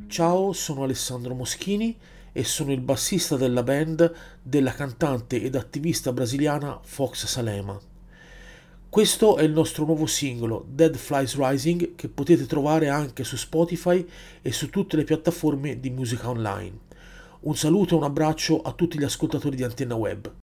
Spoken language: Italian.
Ciao, sono Alessandro Moschini e sono il bassista della band della cantante ed attivista brasiliana Fox Salema. Questo è il nostro nuovo singolo, Dead Flies Rising, che potete trovare anche su Spotify e su tutte le piattaforme di musica online. Un saluto e un abbraccio a tutti gli ascoltatori di Antenna Web.